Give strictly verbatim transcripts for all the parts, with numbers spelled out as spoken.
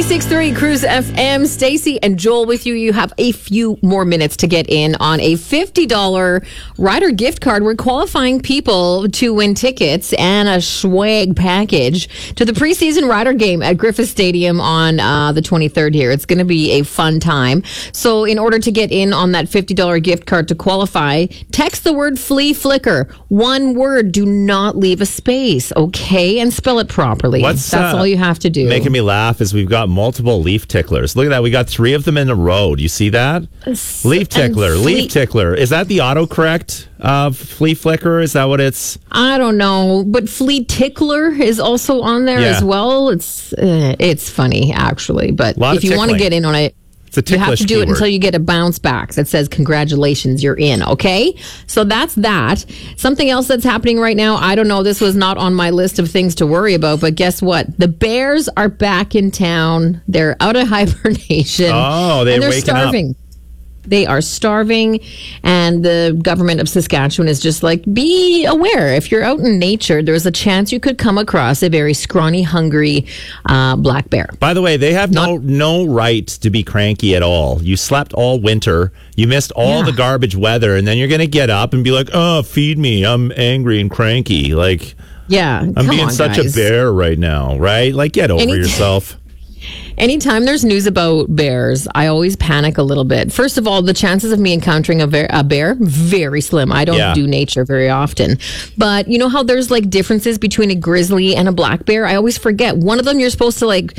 ninety-six point three Cruise F M. Stacey and Joel with you. You have a few more minutes to get in on a fifty dollars Ryder gift card. We're qualifying people to win tickets and a swag package to the preseason Ryder game at Griffith Stadium on uh, the twenty-third here. It's going to be a fun time. So in order to get in on that fifty dollars gift card to qualify, text the word flea flicker. One word. Do not leave a space, okay? And spell it properly. What's, That's uh, all you have to do. Making me laugh is we've got multiple leaf ticklers. Look at that. We got three of them in a row. Do you see that? Leaf tickler. flea- Leaf tickler. Is that the autocorrect of flea flicker? Is that what it's? I don't know, but flea tickler is also on there Yeah. as well. It's uh, it's funny actually, but Lot if of you want to tickling. get in on it, It's a you have ticklish to do it keyword. until you get a bounce back that says congratulations, you're in. Okay, so that's that. Something else that's happening right now. I don't know. This was not on my list of things to worry about, but guess what? The Bears are back in town. They're out of hibernation. Oh, they're and they're waking up. starving. They are starving, and the government of Saskatchewan is just like, be aware. If you're out in nature, there's a chance you could come across a very scrawny, hungry uh, black bear. By the way, they have no no right to be cranky at all. You slept all winter. You missed all Yeah. the garbage weather, and then you're going to get up and be like, "Oh, feed me. I'm angry and cranky. Like Yeah, I'm come being on, such guys. a bear right now, right? Like get over Any- yourself." Anytime there's news about bears, I always panic a little bit. First of all, the chances of me encountering a, bear, a bear, very slim. I don't Yeah. do nature very often. But you know how there's like differences between a grizzly and a black bear? I always forget. One of them you're supposed to like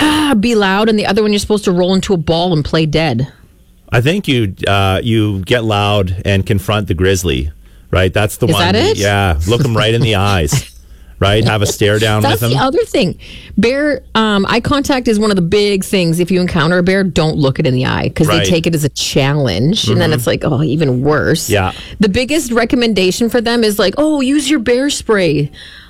be loud, and the other one you're supposed to roll into a ball and play dead. I think you uh, you get loud and confront the grizzly, right? That's the Is one. that it? Yeah, look him right in the eyes, right? Have a stare down That's with him. the other thing. Bear um, eye contact is one of the big things. If you encounter a bear, don't look it in the eye because Right. they take it as a challenge, and then it's like, oh, even worse. Yeah. The biggest recommendation for them is like, oh, use your bear spray.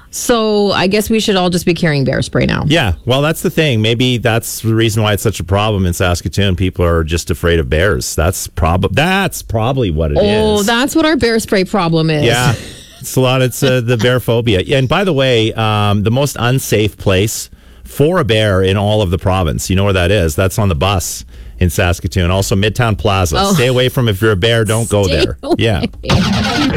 So I guess we should all just be carrying bear spray now. Yeah, well, that's the thing. Maybe that's the reason why it's such a problem in Saskatoon. People are just afraid of bears. That's prob- That's probably what it is. Oh, that's what our bear spray problem is. Yeah, it's a lot. It's uh, the bear phobia. Yeah, and by the way, um, the most unsafe place for a bear in all of the province. You know where that is? That's on the bus in Saskatoon. Also, Midtown Plaza. Oh. Stay away from if you're a bear. Don't go Stay there. away. Yeah.